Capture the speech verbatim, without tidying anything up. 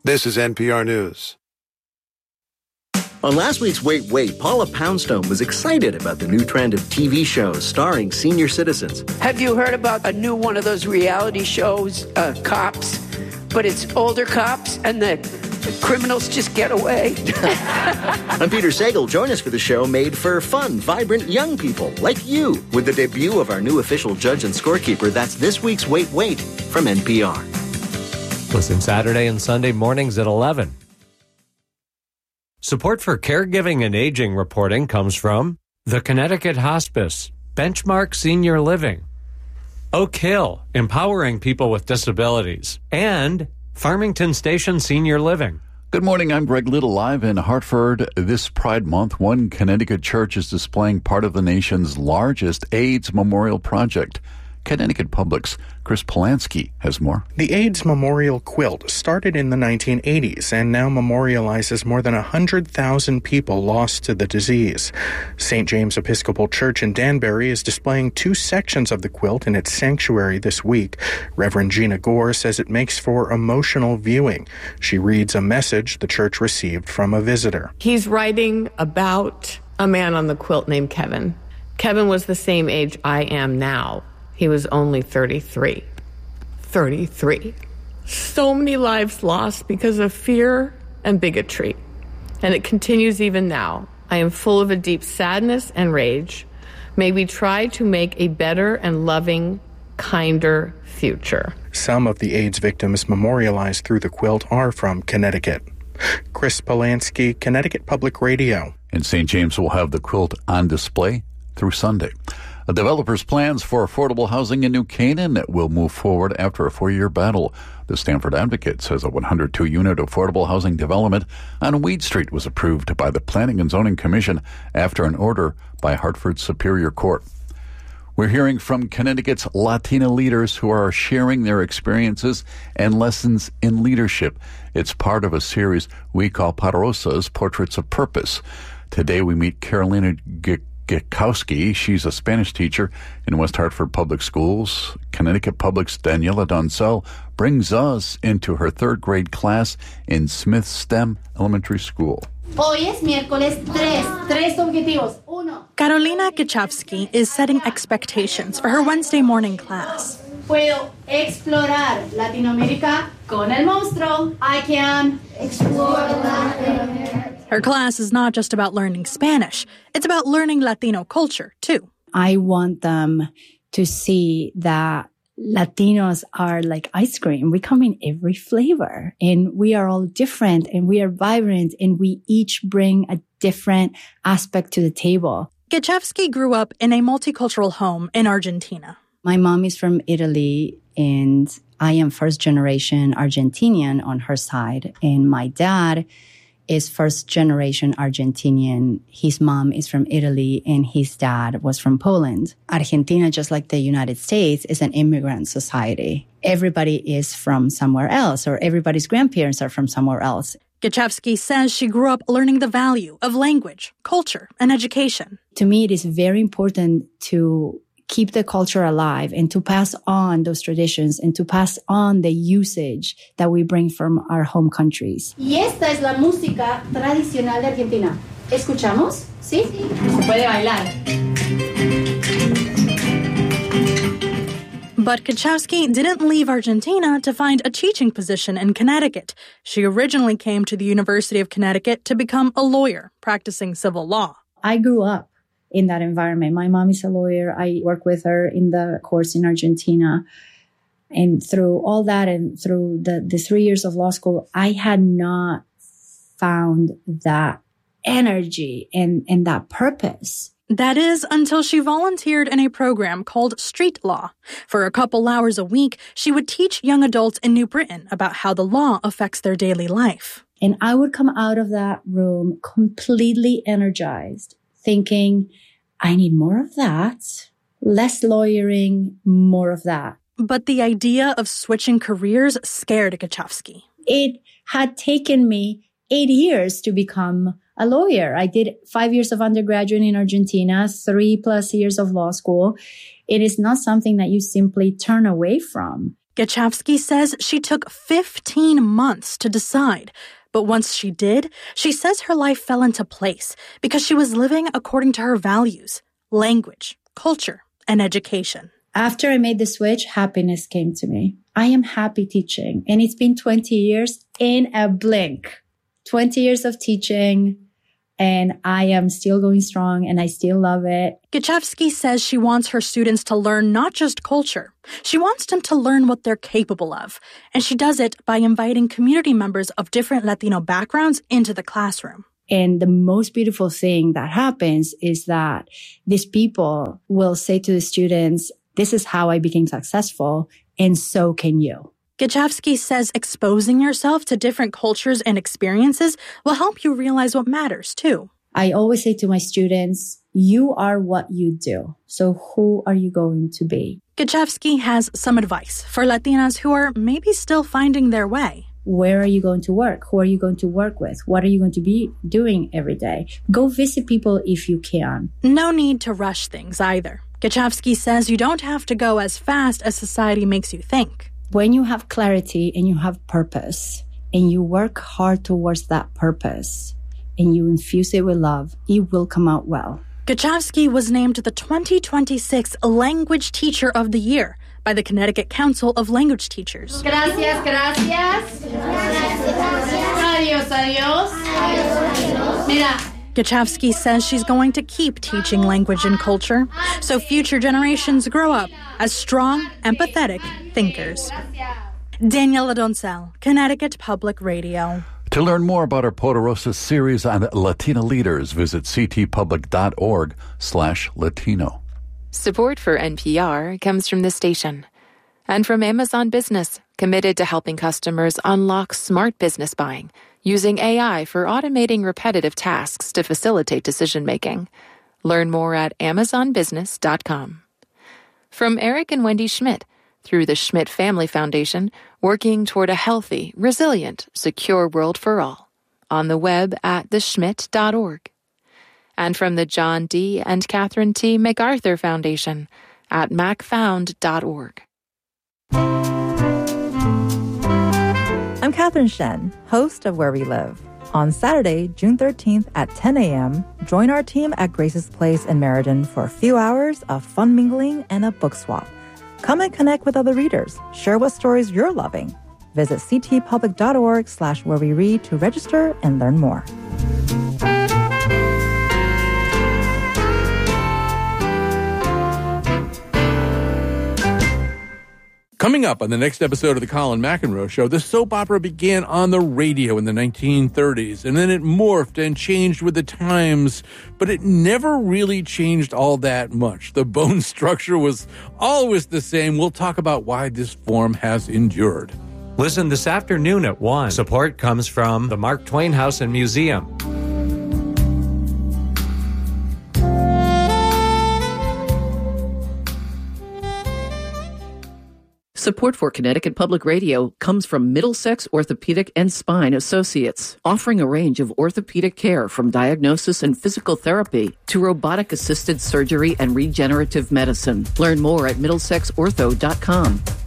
This is N P R News. On last week's Wait, Wait, Paula Poundstone was excited about the new trend of T V shows starring senior citizens. Have you heard about a new one of those reality shows, uh, Cops? But it's older cops and the criminals just get away. I'm Peter Sagal. Join us for the show made for fun, vibrant young people like you with the debut of our new official judge and scorekeeper. That's this week's Wait, Wait from N P R. Listen Saturday and Sunday mornings at eleven. Support for caregiving and aging reporting comes from the Connecticut Hospice, Benchmark Senior Living, Oak Hill, empowering people with disabilities, and Farmington Station Senior Living. Good morning, I'm Greg Little, live in Hartford. This Pride Month, one Connecticut church is displaying part of the nation's largest AIDS memorial project. Connecticut Public's Chris Polanski has more. The AIDS Memorial Quilt started in the nineteen eighties and now memorializes more than one hundred thousand people lost to the disease. Saint James Episcopal Church in Danbury is displaying two sections of the quilt in its sanctuary this week. Reverend Gina Gore says it makes for emotional viewing. She reads a message the church received from a visitor. He's writing about a man on the quilt named Kevin. Kevin was the same age I am now. He was only thirty-three. thirty-three. So many lives lost because of fear and bigotry. And it continues even now. I am full of a deep sadness and rage. May we try to make a better and loving, kinder future. Some of the AIDS victims memorialized through the quilt are from Connecticut. Chris Polanski, Connecticut Public Radio. And Saint James will have the quilt on display through Sunday. A developer's plans for affordable housing in New Canaan will move forward after a four-year battle. The Stanford Advocate says a one hundred two unit affordable housing development on Weed Street was approved by the Planning and Zoning Commission after an order by Hartford's Superior Court. We're hearing from Connecticut's Latina leaders who are sharing their experiences and lessons in leadership. It's part of a series we call Parosa's Portraits of Purpose. Today we meet Carolina G- Gakowski. She's a Spanish teacher in West Hartford Public Schools. Connecticut Public's Daniela Doncel brings us into her third grade class in Smith STEM Elementary School. Hoy es miércoles tres, tres objetivos. Uno. Carolina Gachowski is setting expectations for her Wednesday morning class. Puedo explorar Latinoamérica con el monstruo. I can explore Latinoamérica. Her class is not just about learning Spanish. It's about learning Latino culture, too. I want them to see that Latinos are like ice cream. We come in every flavor, and we are all different, and we are vibrant, and we each bring a different aspect to the table. Gachowski grew up in a multicultural home in Argentina. My mom is from Italy, and I am first generation Argentinian on her side, and my dad is first generation Argentinian. His mom is from Italy and his dad was from Poland. Argentina, just like the United States, is an immigrant society. Everybody is from somewhere else, or everybody's grandparents are from somewhere else. Gachowski says she grew up learning the value of language, culture, and education. To me, it is very important to keep the culture alive and to pass on those traditions and to pass on the usage that we bring from our home countries. Y esta es la música tradicional de Argentina. ¿Escuchamos? ¿Sí? Se puede bailar. But Gachowski didn't leave Argentina to find a teaching position in Connecticut. She originally came to the University of Connecticut to become a lawyer, practicing civil law. I grew up in that environment. My mom is a lawyer. I work with her in the courts in Argentina. And through all that and through the, the three years of law school, I had not found that energy and, and that purpose. That is until she volunteered in a program called Street Law. For a couple hours a week, she would teach young adults in New Britain about how the law affects their daily life. And I would come out of that room completely energized, thinking, I need more of that, less lawyering, more of that. But the idea of switching careers scared Gachowski. It had taken me eight years to become a lawyer. I did five years of undergraduate in Argentina, three plus years of law school. It is not something that you simply turn away from. Gachowski says she took fifteen months to decide. But once she did, she says her life fell into place because she was living according to her values, language, culture, and education. After I made the switch, happiness came to me. I am happy teaching, and it's been twenty years in a blink. twenty years of teaching, and I am still going strong, and I still love it. Gachowski says she wants her students to learn not just culture. She wants them to learn what they're capable of, and she does it by inviting community members of different Latino backgrounds into the classroom. And the most beautiful thing that happens is that these people will say to the students, this is how I became successful, and so can you. Gachowski says exposing yourself to different cultures and experiences will help you realize what matters, too. I always say to my students, you are what you do. So who are you going to be? Gachowski has some advice for Latinas who are maybe still finding their way. Where are you going to work? Who are you going to work with? What are you going to be doing every day? Go visit people if you can. No need to rush things either. Gachowski says you don't have to go as fast as society makes you think. When you have clarity and you have purpose and you work hard towards that purpose and you infuse it with love, it will come out well. Gachowski was named the twenty twenty-six Language Teacher of the Year by the Connecticut Council of Language Teachers. Gracias, gracias. Adiós, adiós. Mira. Gachowski says she's going to keep teaching language and culture so future generations grow up as strong, empathetic thinkers. Daniela Doncel, Connecticut Public Radio. To learn more about our Poderosa series on Latina leaders, visit ctpublic.org slash Latino. Support for N P R comes from the station and from Amazon Business, committed to helping customers unlock smart business buying using A I for automating repetitive tasks to facilitate decision-making. Learn more at amazon business dot com. From Eric and Wendy Schmidt, through the Schmidt Family Foundation, working toward a healthy, resilient, secure world for all. On the web at the schmidt dot org. And from the John D. and Catherine T. MacArthur Foundation at mac found dot org. I'm Catherine Shen, host of Where We Live. On Saturday, June thirteenth at ten a.m., join our team at Grace's Place in Meriden for a few hours of fun mingling and a book swap. Come and connect with other readers. Share what stories you're loving. Visit ctpublic.org slash where we read to register and learn more. Coming up on the next episode of the Colin McEnroe Show, the soap opera began on the radio in the nineteen thirties, and then it morphed and changed with the times, but it never really changed all that much. The bone structure was always the same. We'll talk about why this form has endured. Listen this afternoon at one. Support comes from the Mark Twain House and Museum. Support for Connecticut Public Radio comes from Middlesex Orthopedic and Spine Associates, offering a range of orthopedic care from diagnosis and physical therapy to robotic-assisted surgery and regenerative medicine. Learn more at middlesex ortho dot com.